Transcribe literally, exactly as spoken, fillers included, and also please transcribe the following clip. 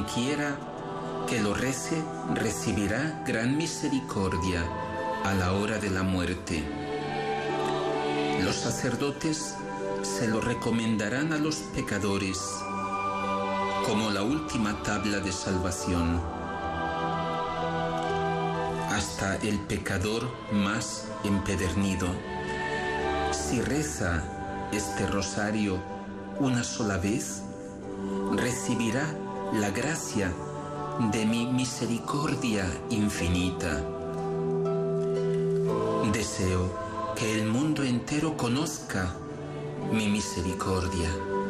quiera que lo rece recibirá gran misericordia a la hora de la muerte. Los sacerdotes se lo recomendarán a los pecadores como la última tabla de salvación. Hasta el pecador más empedernido, si reza este rosario una sola vez, recibirá la gracia de mi misericordia infinita. Deseo que el mundo entero conozca mi misericordia.